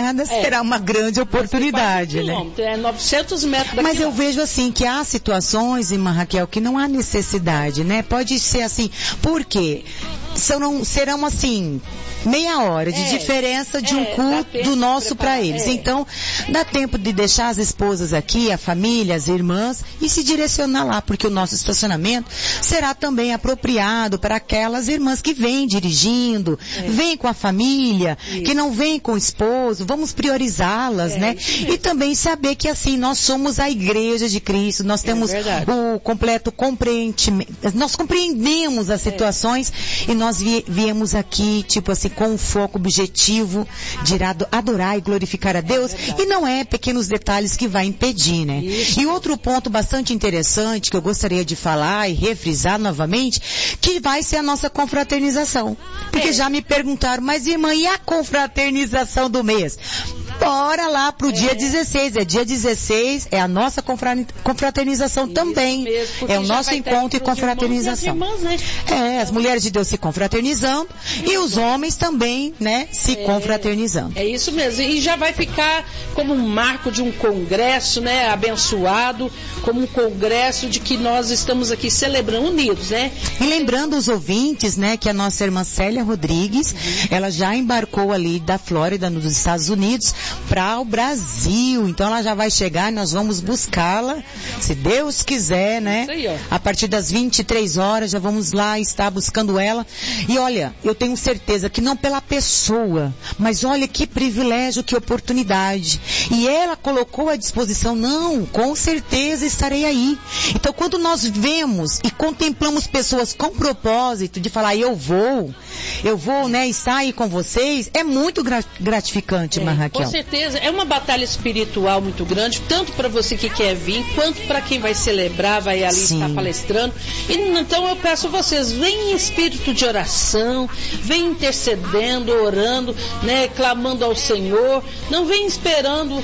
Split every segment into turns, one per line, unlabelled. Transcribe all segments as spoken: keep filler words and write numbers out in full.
caminhada é. será uma grande oportunidade, né?
É novecentos metros daqui.
Mas eu vejo assim que há situações, irmã Raquel, que não há necessidade, né? Pode ser assim, por quê? Serão, serão assim, meia hora de é, diferença de é, um culto do nosso para eles. É. Então, dá tempo de deixar as esposas aqui, a família, as irmãs, e se direcionar lá, porque o nosso estacionamento será também apropriado para aquelas irmãs que vêm dirigindo, é. vêm com a família, isso. que não vêm com o esposo, vamos priorizá-las, é, né? E também saber que assim, nós somos a igreja de Cristo, nós temos é o completo compreendimento, nós compreendemos as situações é. e nós vi, viemos aqui, tipo assim, com um foco objetivo de adorar e glorificar a Deus, é e não é pequenos detalhes que vai impedir, né? Isso. E outro ponto bastante interessante que eu gostaria de falar e refrisar novamente, que vai ser a nossa confraternização. Porque é. já me perguntaram, mas irmã, e a confraternização do mês? Bora lá pro é. dia dezesseis, é dia dezesseis, é a nossa confraternização isso também. Mesmo, é o nosso encontro e confraternização. Irmãs, né? É, as mulheres de Deus se confraternizando isso. e os homens também, né, se é, confraternizando.
É isso mesmo. E já vai ficar como um marco de um congresso, né, abençoado, como um congresso de que nós estamos aqui celebrando unidos, né?
E lembrando os ouvintes, né, que a nossa irmã Célia Rodrigues, uhum. ela já embarcou ali da Flórida, nos Estados Unidos, para o Brasil. Então ela já vai chegar e nós vamos buscá-la, se Deus quiser, né? Aí, a partir das vinte e três horas já vamos lá estar buscando ela. E olha, eu tenho certeza que não pela pessoa, mas olha que privilégio, que oportunidade. E ela colocou à disposição, não, com certeza estarei aí. Então quando nós vemos e contemplamos pessoas com propósito de falar, eu vou, eu vou, né, estar aí com vocês, é muito gratificante, irmã Raquel.
Com certeza, é uma batalha espiritual muito grande, tanto para você que quer vir, quanto para quem vai celebrar, vai ali Sim. estar palestrando. E, então eu peço a vocês, vem em espírito de oração, vem intercedendo, orando, né, clamando ao Senhor, não vem esperando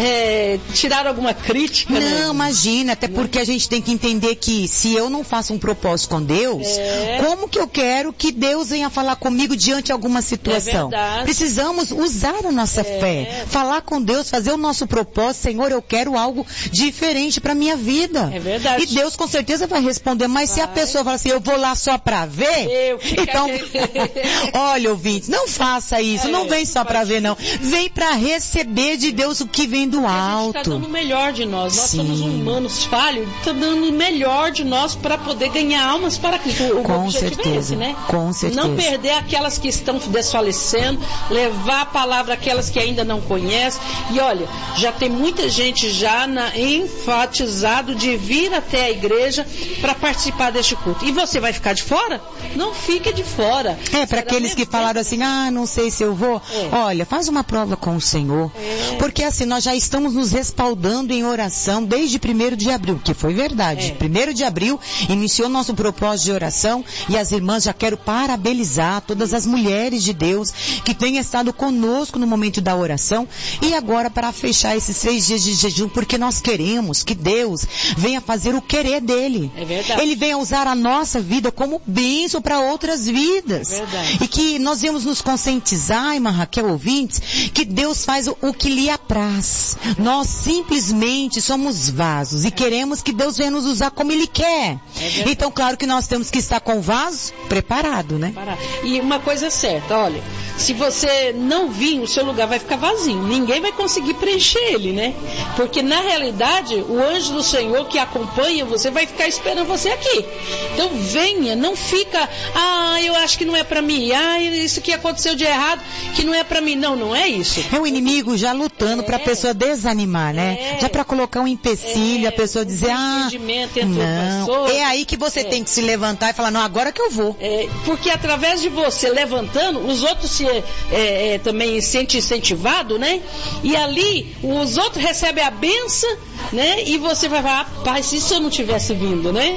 é, tirar alguma crítica.
Não,
né?
imagina, até porque a gente tem que entender que se eu não faço um propósito com Deus, é. como que eu quero que Deus venha falar comigo diante de alguma situação? É Precisamos usar a nossa é. fé, falar com Deus, fazer o nosso propósito. Senhor, eu quero algo diferente para minha vida.
É verdade.
E Deus com certeza vai responder, mas vai. se a pessoa fala assim, eu vou lá só para ver, eu então, olha, ouvintes, não faça isso, é, não vem só para ver, não. Vem para receber de Deus o que vem do Porque alto.
A gente está dando o melhor de nós. Nós
Sim.
somos humanos falhos, está dando o melhor de nós para poder ganhar almas para Cristo. O
com
objetivo
certeza.
é esse, né?
Com certeza.
Não perder aquelas que estão desfalecendo, levar a palavra àquelas que ainda não conhecem. E olha, já tem muita gente já na, enfatizado de vir até a igreja para participar deste culto. E você vai ficar de fora? Não fique de fora.
É, para aqueles que falaram assim, ah, não sei se eu vou. É. Olha, faz uma prova com o Senhor. É. Porque assim, nós já estamos nos respaldando em oração desde primeiro de abril, que foi verdade. É. primeiro de abril, iniciou nosso propósito de oração e as irmãs, já quero parabenizar todas as mulheres de Deus que têm estado conosco no momento da oração. E agora para fechar esses três dias de jejum, porque nós queremos que Deus venha fazer o querer dele.
É verdade.
Ele venha usar a nossa vida como bênção para outras vidas.
É verdade.
E que nós viemos nos conscientizar, irmã Raquel, ouvintes, que Deus faz o, o que lhe apraz. Nós simplesmente somos vasos e queremos que Deus venha nos usar como Ele quer. É então, claro que nós temos que estar com o vaso preparado, né?
Preparado. E uma coisa é certa, olha, se você não vir, o seu lugar vai ficar vazio. Ninguém vai conseguir preencher ele, né? Porque na realidade, o anjo do Senhor que acompanha você vai ficar esperando você aqui. Então venha, não fica, ah, eu acho que não é pra mim, ah, isso que aconteceu de errado, que não é pra mim. Não, não é isso.
É o inimigo já lutando é. pra pessoa desanimar, né? É. Já pra colocar um empecilho, é. a pessoa dizer, ah, não. É aí que você é. tem que se levantar e falar, não, agora que eu vou.
É, porque através de você levantando, os outros se é, é, também se sentem incentivados, né? E ali, os outros recebem a benção, né? E você vai falar, rapaz, se isso eu não tivesse vindo, né?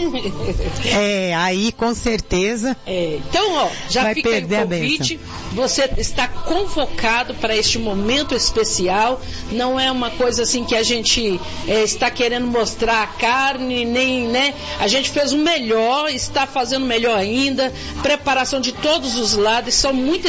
É, aí com certeza.
É, então, ó, já
vai
fica aí o convite. Você está convocado para este momento especial. Não é uma coisa assim que a gente é, está querendo mostrar a carne, nem, né? A gente fez o melhor, está fazendo melhor ainda. Preparação de todos os lados. Só muita gente engajada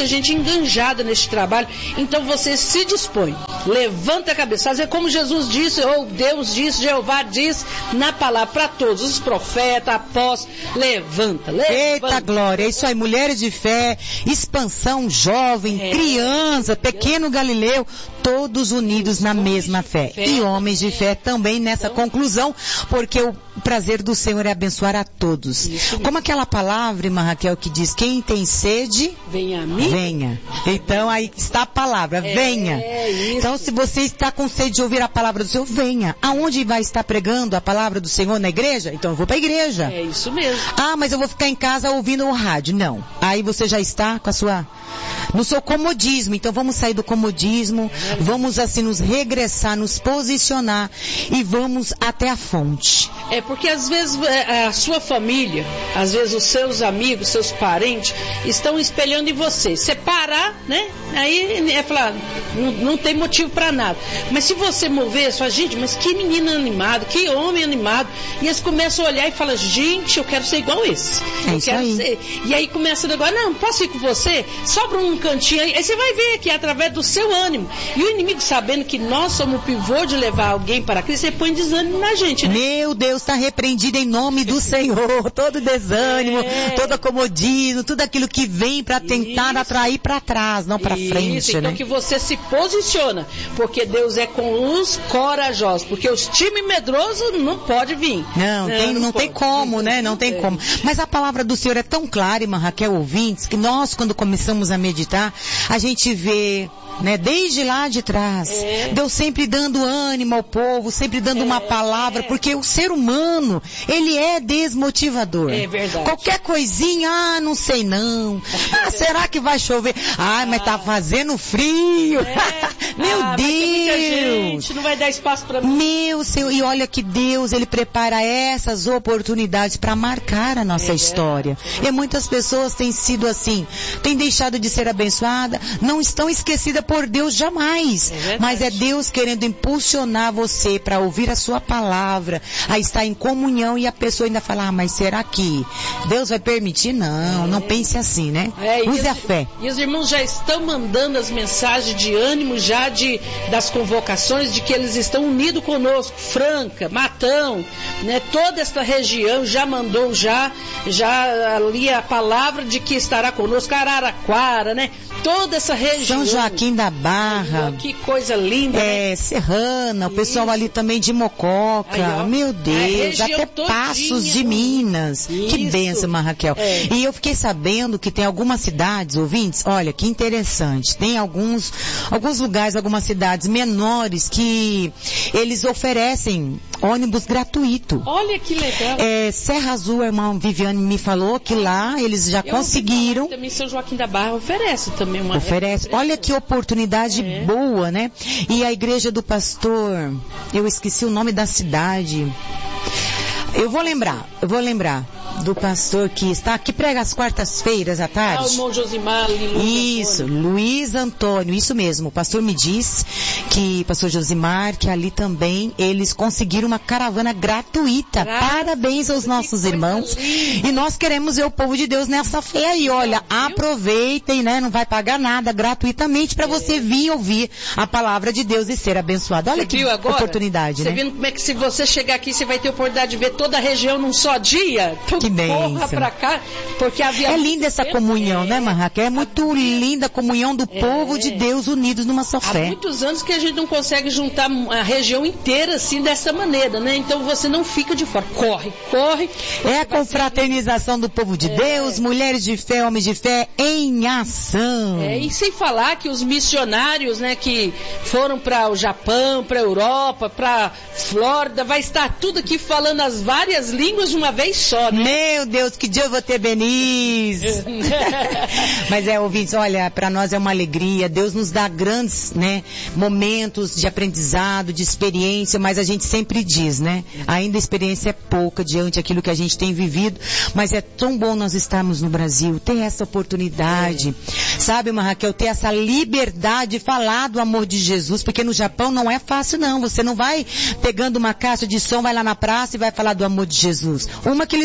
enganjada neste trabalho. Então você se dispõe, levanta a cabeça, fazer como Jesus disse, ou Deus disse, Jeová disse na palavra para todos, os profetas, apóstolos, levanta, levanta.
Eita glória, é isso aí, mulheres de fé, expansão, jovem, é. criança, pequeno Galileu, todos unidos na mesma fé. fé. E homens de fé também nessa então, conclusão, porque o prazer do Senhor é abençoar a todos. Como aquela palavra, irmã Raquel, que diz, quem tem sede,
venha a mim.
Venha. Então aí está a palavra, é, venha. É isso. Então se você está com sede de ouvir a palavra do Senhor, venha. Aonde vai estar pregando a palavra do Senhor? Na igreja? Então eu vou para a igreja.
É isso mesmo.
Ah, mas eu vou ficar em casa ouvindo o rádio. Não. Aí você já está com a sua... no seu comodismo. Então vamos sair do comodismo, vamos assim nos regressar, nos posicionar e vamos até a fonte.
É porque às vezes a sua família, às vezes os seus amigos, seus parentes estão espelhando em você. Você parar, né? Aí é falar, não, não tem motivo para nada. Mas se você mover, sua gente, mas que menino animado, que homem animado, e eles começam a olhar e falam, gente, eu quero ser igual esse.
É
eu
isso
quero
aí.
ser. E aí começa o negócio, não, posso ir com você? Sobra um cantinho aí, aí você vai ver que é através do seu ânimo. E o inimigo, sabendo que nós somos o pivô de levar alguém para Cristo, você põe desânimo na gente, né?
Meu Deus, está repreendido em nome do Senhor. Todo desânimo, é. todo acomodismo, tudo aquilo que vem para tentar Isso. atrair para trás, não para frente,
então
né?
que você se posiciona, porque Deus é com os corajosos, porque os times medrosos não pode vir.
Não, não, tem, não, não tem como, né? Não tem como. Mas a palavra do Senhor é tão clara, irmã Raquel, ouvintes, que nós, quando começamos a meditar, a gente vê, né, desde lá de trás, é. Deus sempre dando ânimo ao povo, sempre dando é. uma palavra, porque o ser humano, ele é desmotivador.
É verdade.
Qualquer coisinha, ah, não sei não. Ah, será que vai chover? Ah, mas tá fazendo frio.
É.
Meu
ah,
Deus.
Muita gente, não vai dar espaço para mim.
Meu Senhor, e olha que Deus, ele prepara essas oportunidades para marcar a nossa é. história. E muitas pessoas têm sido assim, têm deixado de ser abençoadas, não estão esquecidas por Deus jamais. É mas é Deus querendo impulsionar você para ouvir a sua palavra, a estar em comunhão, e a pessoa ainda fala, ah, mas será que Deus vai permitir? Não, é. não pense assim, né? É, Use a
os,
fé.
E os irmãos já estão mandando as mensagens de ânimo, já de, das convocações, de que eles estão unidos conosco. Franca, Matão, né? Toda esta região já mandou já, já ali a palavra de que estará conosco. Araraquara, né? Toda essa região.
São Joaquim da Barra.
Que coisa linda,
É,
né?
Serrana, o pessoal Isso. ali também de Mococa. Aí, meu Deus, até todinha, Passos de Minas. Isso. Que bênção, irmã Raquel. É. E eu fiquei sabendo que tem algumas cidades, ouvintes, olha, que interessante. Tem alguns, alguns lugares, algumas cidades menores que eles oferecem ônibus gratuito.
Olha que legal.
É, Serra Azul, a irmã Viviane me falou que lá eles já eu conseguiram.
Também São Joaquim da Barra oferece também uma.
Oferece. Olha que oportunidade é. boa, né? E a igreja do pastor, eu esqueci o nome da cidade. Eu vou lembrar, eu vou lembrar do pastor que está aqui, prega às quartas-feiras à tarde.
Ah, o irmão Josimar.
Isso, Antônio. Luiz Antônio, isso mesmo. O pastor me disse que, pastor Josimar, que ali também eles conseguiram uma caravana gratuita. Graças Parabéns aos nossos irmãos. Linda. E nós queremos ver o povo de Deus nessa fé aí. Olha, ah, aproveitem, né? Não vai pagar nada, gratuitamente, para é. você vir ouvir a palavra de Deus e ser abençoado. Olha você que oportunidade,
você
né?
Você viu como é que se você chegar aqui, você vai ter a oportunidade de ver toda a região num só dia?
Que
Corra pra cá, porque havia...
É linda essa comunhão, é, né, Marraqué? É muito linda a comunhão do é, povo de Deus unidos numa só fé.
Há muitos anos que a gente não consegue juntar a região inteira assim, dessa maneira, né? Então você não fica de fora. Corre, corre.
É a confraternização ser... do povo de é. Deus, mulheres de fé, homens de fé, em ação.
É, e sem falar que os missionários, né, que foram para o Japão, para a Europa, para Flórida, vai estar tudo aqui falando as várias línguas de uma vez só, né?
Meu Deus, que Deus vou ter beniz. Mas é, ouvintes, olha, para nós é uma alegria. Deus nos dá grandes, né, momentos de aprendizado, de experiência, mas a gente sempre diz, né, ainda a experiência é pouca diante daquilo que a gente tem vivido, mas é tão bom nós estarmos no Brasil, ter essa oportunidade, é. sabe, irmã Raquel, ter essa liberdade de falar do amor de Jesus, porque no Japão não é fácil não, você não vai pegando uma caixa de som, vai lá na praça e vai falar do amor de Jesus. Uma que eles não vão entender.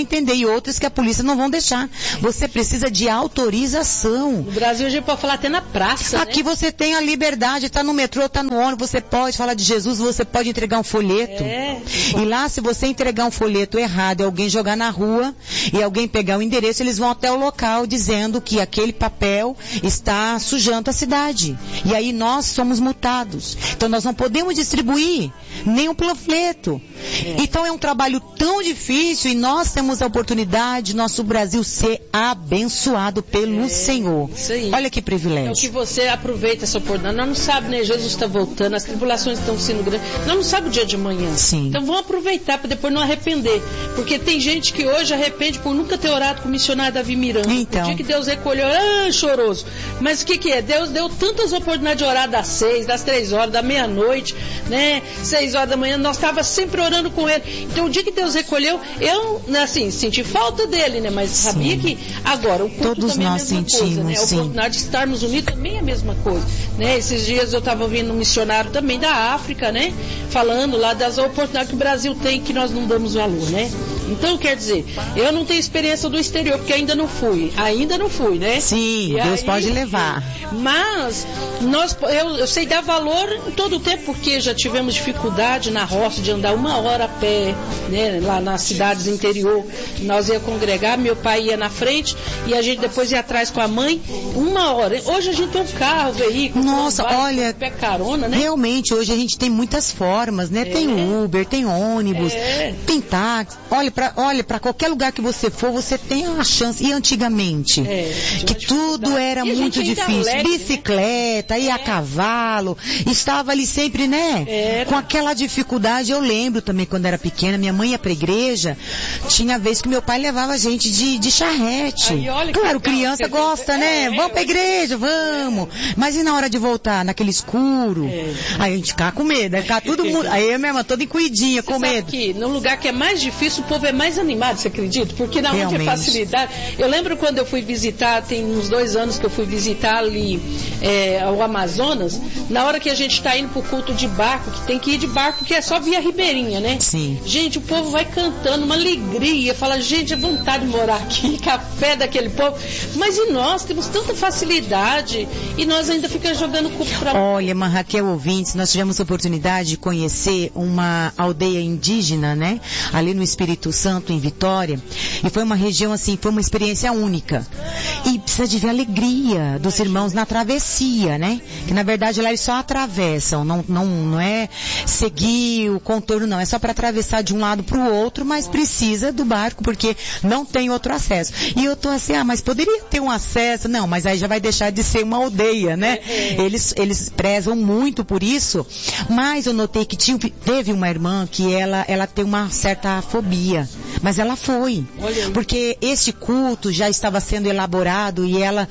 entender, e outras que a polícia não vão deixar. Você precisa de autorização.
No Brasil a gente pode falar até na praça,
Aqui
né?
você tem a liberdade, está no metrô, está no ônibus, você pode falar de Jesus, você pode entregar um folheto.
É.
E lá, se você entregar um folheto errado e alguém jogar na rua, e alguém pegar o endereço, eles vão até o local dizendo que aquele papel está sujando a cidade. E aí nós somos multados. Então nós não podemos distribuir nem um panfleto. É. Então é um trabalho tão difícil e nós temos a oportunidade, nosso Brasil ser abençoado pelo é, Senhor. Olha que privilégio.
Então que você aproveita essa oportunidade. Nós não sabemos, né? Jesus está voltando, as tribulações estão sendo grandes. Nós não sabemos o dia de amanhã.
Sim.
Então vamos aproveitar para depois não arrepender. Porque tem gente que hoje arrepende por nunca ter orado com o missionário Davi Miranda.
Então.
O dia que Deus recolheu, ah, choroso. Mas o que que é? Deus deu tantas oportunidades de orar das seis, das três horas, da meia-noite, né? Seis horas da manhã, nós estávamos sempre orando com ele. Então o dia que Deus recolheu, eu, assim, senti falta dele, né? Mas sim, sabia que agora o culto
todos
também
nós
é a mesma
sentimos,
coisa, né? A oportunidade de estarmos unidos também é a mesma coisa, né? Esses dias eu estava ouvindo um missionário também da África, né? Falando lá das oportunidades que o Brasil tem que nós não damos valor, né? Então, quer dizer, eu não tenho experiência do exterior, porque ainda não fui. Ainda não fui, né?
Sim,
e
Deus
aí,
pode levar.
Mas, nós, eu, eu sei dar valor em todo o tempo, porque já tivemos dificuldade na roça de andar uma hora a pé, né? Lá nas cidades do interior. Nós ia congregar, meu pai ia na frente e a gente depois ia atrás com a mãe, uma hora. Hoje a gente tem um carro, veículo.
Nossa,
vai,
olha,
pé carona, né?
Realmente, hoje a gente tem muitas formas, né? É. Tem Uber, tem ônibus, é. tem táxi. Olha, pra, olha, para qualquer lugar que você for, você tem a chance. E antigamente, é, que tudo era muito difícil. Alegre, bicicleta, né? ia é. a cavalo, estava ali sempre, né? Era. Com aquela dificuldade. Eu lembro também, quando era pequena, minha mãe ia pra igreja, tinha vez que meu pai levava a gente de, de charrete. Aí, claro, criança legal. gosta, né? É, vamos pra igreja, vamos. É. Mas e na hora de voltar, naquele escuro? É. Aí a gente ficava com medo, aí ficava todo mundo, aí eu mesma toda encuidinha, com medo.
Que no lugar que é mais difícil, o povo é mais animado, você acredita? Porque na onde é facilidade. Eu lembro quando eu fui visitar, tem uns dois anos que eu fui visitar ali é, o Amazonas, na hora que a gente está indo pro culto de barco, que tem que ir de barco, que é só via ribeirinha, né?
Sim.
Gente, o povo vai cantando, uma alegria, fala, gente, é vontade de morar aqui, café daquele povo. Mas e nós temos tanta facilidade e nós ainda ficamos jogando culpa pra...
Olha, irmã Raquel, ouvintes, nós tivemos a oportunidade de conhecer uma aldeia indígena, né? Ali no Espírito Santo, em Vitória. E foi uma região assim, foi uma experiência única. E precisa de ver a alegria dos irmãos na travessia, né? Que na verdade lá eles só atravessam, não, não, não é seguir o contorno, não. É só para atravessar de um lado para o outro, mas precisa do barco, porque não tem outro acesso. E eu tô assim, ah, mas poderia ter um acesso. Não, mas aí já vai deixar de ser uma aldeia, né? Eles, eles prezam muito por isso, mas eu notei que tinha, teve uma irmã que ela, ela tem uma certa fobia, mas ela foi, porque esse culto já estava sendo elaborado e ela,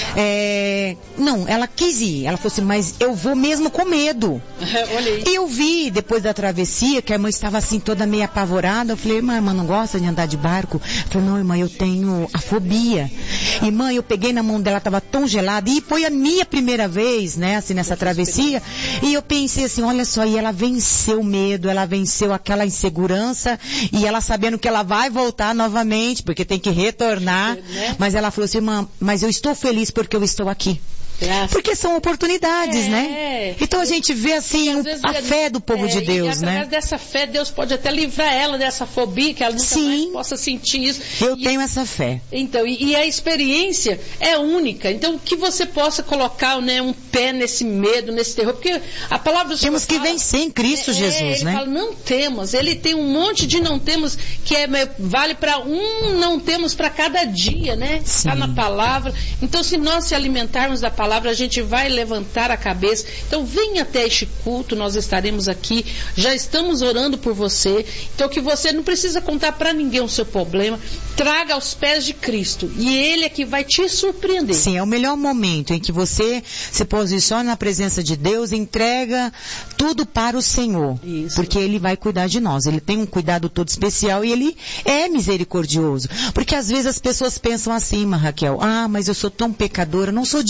é, não, ela quis ir, ela falou assim, mas eu vou mesmo com medo. E eu vi, depois da travessia, que a irmã estava assim, toda meio apavorada, eu falei, irmã, irmã não gosta de andar de barco? Eu falei, não, irmã, eu tenho a fobia. Irmã, eu peguei na mão dela, estava tão gelada, e foi a minha primeira vez, né, assim, nessa travessia, e eu pensei assim, olha só, e ela venceu o medo, ela venceu aquela insegurança, e ela sabendo que ela vai voltar novamente, porque tem que retornar, mas ela falou assim, irmã, mas eu estou feliz porque eu estou aqui. Graças. Porque são oportunidades, é. né? Então a gente vê assim a fé do povo é, de Deus,
e
né?
através dessa fé, Deus pode até livrar ela dessa fobia, que ela nunca Sim. mais possa sentir isso.
Eu
e,
tenho essa fé.
Então, e, e a experiência é única. Então, que você possa colocar, né, um pé nesse medo, nesse terror, porque a palavra do Senhor
Temos que
fala,
vencer em Cristo é, Jesus,
ele
né?
Ele fala, não temos. Ele tem um monte de não temos, que é, vale para um não temos para cada dia, né? Está na palavra. Então, se nós se alimentarmos da palavra, a gente vai levantar a cabeça. Então venha até este culto, nós estaremos aqui, já estamos orando por você. Então que você não precisa contar para ninguém o seu problema, traga aos pés de Cristo e Ele é que vai te surpreender.
Sim, é o melhor momento em que você se posiciona na presença de Deus, entrega tudo para o Senhor, Isso. porque Ele vai cuidar de nós, Ele tem um cuidado todo especial e Ele é misericordioso, porque às vezes as pessoas pensam assim, Raquel, ah, mas eu sou tão pecadora, não sou digna.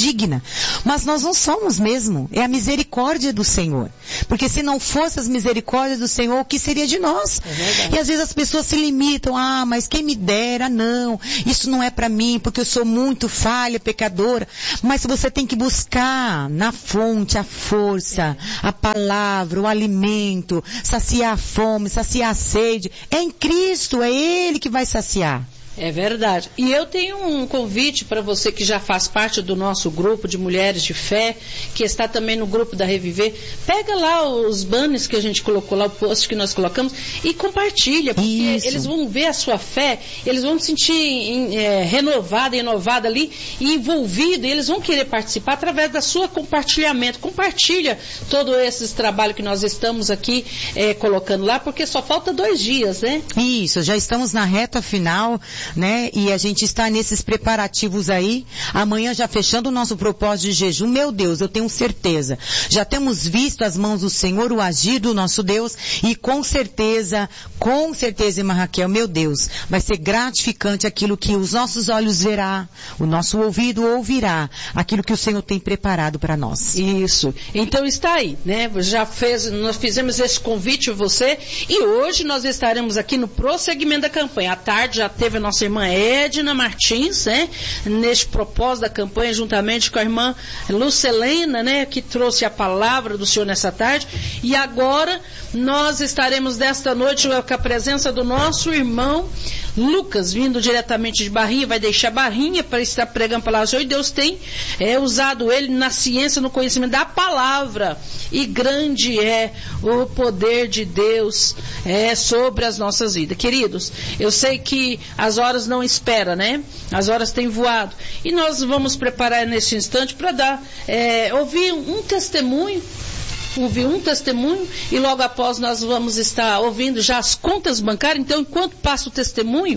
Mas nós não somos mesmo. É a misericórdia do Senhor. Porque se não fosse as misericórdias do Senhor, o que seria de nós? É e às vezes as pessoas se limitam, ah, mas quem me dera, não, isso não é para mim, porque eu sou muito falha, pecadora. Mas você tem que buscar na fonte a força, a palavra, o alimento, saciar a fome, saciar a sede. É em Cristo, é Ele que vai saciar.
É verdade. E eu tenho um convite para você que já faz parte do nosso grupo de mulheres de fé, que está também no grupo da Reviver. Pega lá os banners que a gente colocou lá, o post que nós colocamos, e compartilha, porque Isso. eles vão ver a sua fé, eles vão se sentir é, renovada, inovada ali, e envolvida, e eles vão querer participar através da sua compartilhamento. Compartilha todo esse trabalho que nós estamos aqui é, colocando lá, porque só falta dois dias, né?
Isso, já estamos na reta final, né? E a gente está nesses preparativos aí. Amanhã já fechando o nosso propósito de jejum. Meu Deus, eu tenho certeza. Já temos visto as mãos do Senhor, o agir do nosso Deus. E com certeza, com certeza, irmã Raquel, meu Deus, vai ser gratificante aquilo que os nossos olhos verá, o nosso ouvido ouvirá, aquilo que o Senhor tem preparado para nós.
Isso. Então está aí, né? Já fez, nós fizemos esse convite a você. E hoje nós estaremos aqui no prosseguimento da campanha. À tarde já teve a nossa irmã Edna Martins, né, neste propósito da campanha, juntamente com a irmã Lucelena, né, que trouxe a palavra do Senhor nessa tarde. E agora nós estaremos desta noite com a presença do nosso irmão Lucas, vindo diretamente de Barrinha, vai deixar Barrinha para estar pregando a palavra do Senhor, e Deus tem é, usado ele na ciência, no conhecimento da palavra, e grande é o poder de Deus é, sobre as nossas vidas. Queridos, eu sei que as horas não esperam, né? As horas têm voado, e nós vamos preparar nesse instante para dar, é, ouvir um testemunho, ouvir um testemunho, e logo após nós vamos estar ouvindo já as contas bancárias. Então, enquanto passa o testemunho,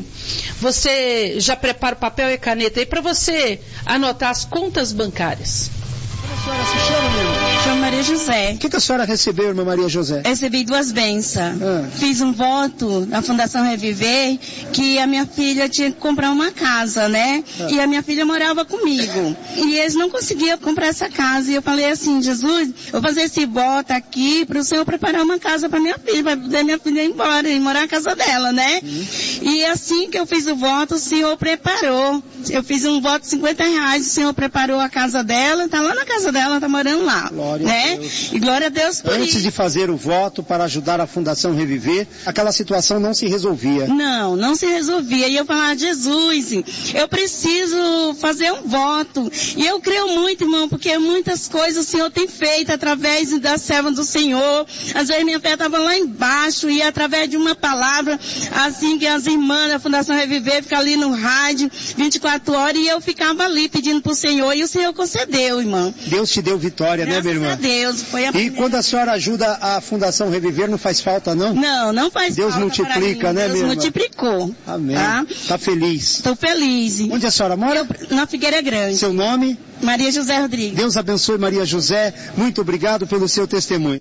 você já prepara o papel e caneta aí para você anotar as contas bancárias.
Como a senhora se chama, meu irmão?
Chamo Maria José.
O que, que a senhora recebeu, irmã Maria José?
Recebi duas bênçãos.
Ah.
Fiz um voto na Fundação Reviver que a minha filha tinha que comprar uma casa, né? Ah. E a minha filha morava comigo. E eles não conseguiam comprar essa casa. E eu falei assim, Jesus, eu vou fazer esse voto aqui para o Senhor preparar uma casa para minha filha, para poder minha filha ir embora e morar na casa dela, né? Hum. E assim que eu fiz o voto, o Senhor preparou. Eu fiz um voto de cinquenta reais, o Senhor preparou a casa dela, tá lá na casa dela, tá morando lá.
Glória
né?
a Deus.
E glória a Deus por
Antes
isso.
de fazer o voto para ajudar a Fundação Reviver, aquela situação não se resolvia.
Não, não se resolvia. E eu falava, Jesus, eu preciso fazer um voto. E eu creio muito, irmão, porque muitas coisas o Senhor tem feito através da serva do Senhor. Às vezes minha fé estava lá embaixo e através de uma palavra, assim que as irmãs da Fundação Reviver ficam ali no rádio, vinte e quatro horas, e eu ficava ali pedindo para o Senhor, e o Senhor concedeu, irmão.
Deus te deu vitória,
Graças
né, minha irmã?
a Deus. Foi a
e
primeira...
quando a senhora ajuda a Fundação Reviver, não faz falta, não?
Não, não faz
Deus
falta.
multiplica, né,
Deus
minha irmã?
multiplicou.
Amém.
Tá?
Tá feliz.
Estou feliz.
Onde a senhora mora?
Eu, na Figueira Grande.
Seu nome?
Maria José Rodrigues.
Deus abençoe Maria José. Muito obrigado pelo seu testemunho.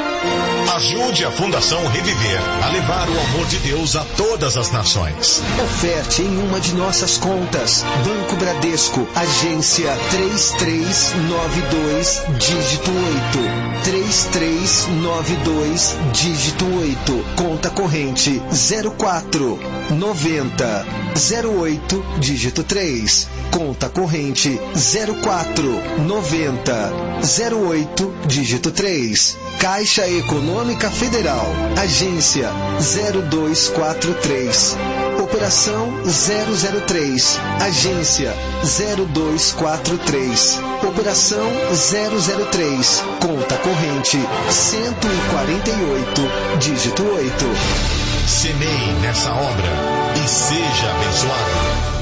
Ajude a Fundação Reviver a levar o amor de Deus a todas as nações.
Oferte em uma de nossas contas. Banco Bradesco, agência três três nove dois, dígito oito. três três nove dois, dígito oito. Conta corrente zero quatro noventa zero oito, dígito três. Conta corrente zero quatro noventa zero oito, dígito três. Caixa Econômica Federal, agência zero dois quatro três. Operação zero zero três, agência zero dois quatro três. Operação zero zero três, conta corrente cento e quarenta e oito, dígito oito.
Semeie nessa obra e seja abençoado.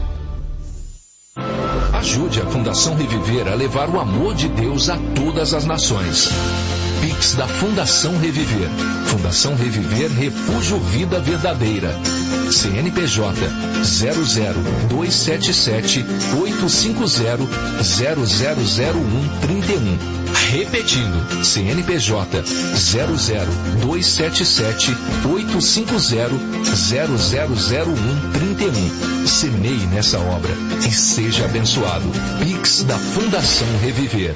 Ajude a Fundação Reviver a levar o amor de Deus a todas as nações. Pix da Fundação Reviver. Fundação Reviver Refúgio Vida Verdadeira. C N P J zero zero dois sete sete oito cinco zero zero zero zero um três um. Repetindo, C N P J zero zero dois sete sete oito cinco zero zero zero zero um trinta e um. Semeie nessa obra e seja abençoado. Pix da Fundação Reviver.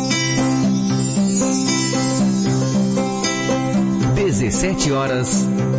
dezessete horas